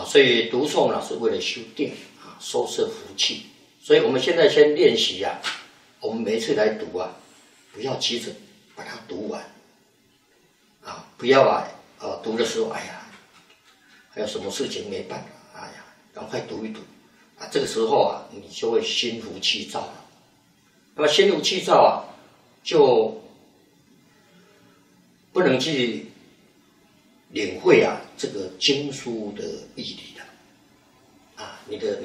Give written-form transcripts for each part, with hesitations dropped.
所以读诵呢是为了修定啊，收摄福气。所以我们现在先练习啊，我们每一次来读啊，不要急着把它读完啊，不要读的时候，哎呀，还有什么事情没办法，哎呀，赶快读一读啊，这个时候啊，你就会心浮气躁了。那么心浮气躁啊，就不能去领会啊这个经书的义理了啊，你的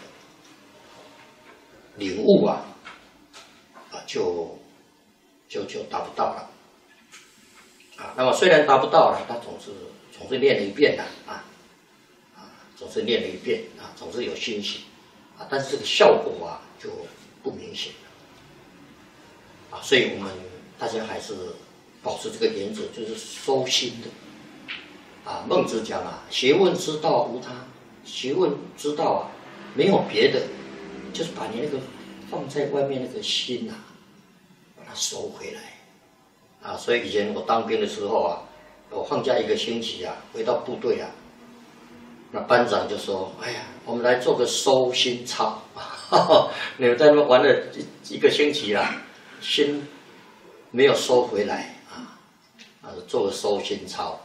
领悟啊就达不到了啊。那么虽然达不到了，他总是念了一遍的总是念了一遍啊，总是有欣喜啊，但是这个效果啊就不明显了啊。所以我们大家还是保持这个原则，就是收心的啊。孟子讲啊，学问之道无他，学问之道啊没有别的，就是把你那个放在外面那个心啊，把它收回来啊。所以以前我当兵的时候啊，我放假1个星期啊，回到部队啊，那班长就说：“哎呀，我们来做个收心操，你们在那边玩了1个星期啦，心没有收回来做个收心操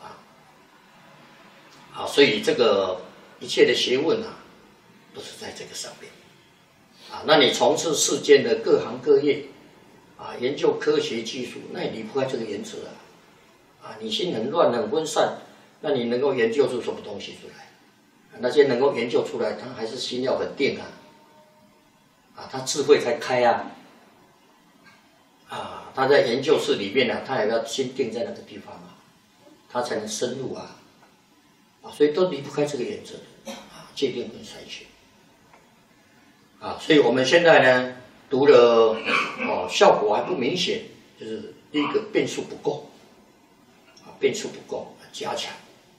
所以这个一切的学问啊，都是在这个上面那你从事世间的各行各业研究科学技术，那也离不开这个原则你心很乱很分散，那你能够研究出什么东西出来？那些能够研究出来，他还是心要很定他智慧才开他在研究室里面他也要心定在那个地方他才能深入所以都离不开这个原则界定跟筛选所以我们现在呢读了效果还不明显，就是第一个变数不够变数不够，加强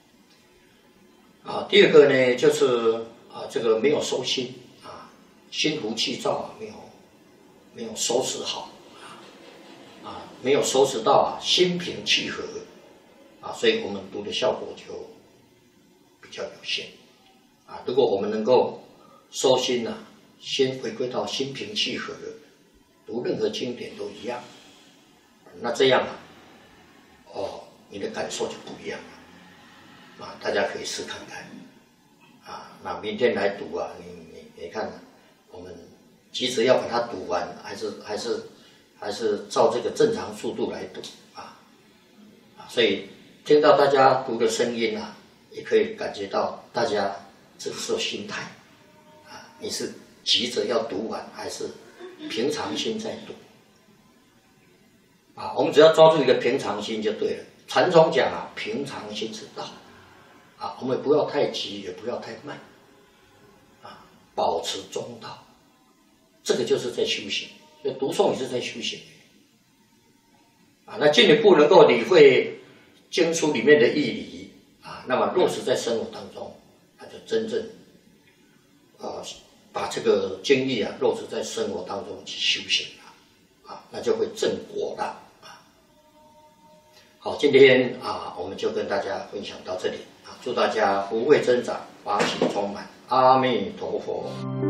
第二个呢就是这个没有收心心浮气躁没有收拾好没有收拾到心平气和所以我们读的效果就比较有限如果我们能够收心先回归到心平气和的，读任何经典都一样，那这样你的感受就不一样了大家可以试看看那明天来读你看我们急着要把它读完，还是照这个正常速度来读所以听到大家读的声音也可以感觉到大家这个时候心态你是急着要读完，还是平常心在读我们只要抓住一个平常心就对了。禅宗讲平常心是道我们不要太急，也不要太慢保持中道，这个就是在修行。所以读诵也是在修行那进一步能够理会经书里面的义理那么落实在生活当中，那就真正把这个经义落实在生活当中去修行那就会正果了好，今天我们就跟大家分享到这里祝大家福慧增长，法喜充满，阿弥陀佛。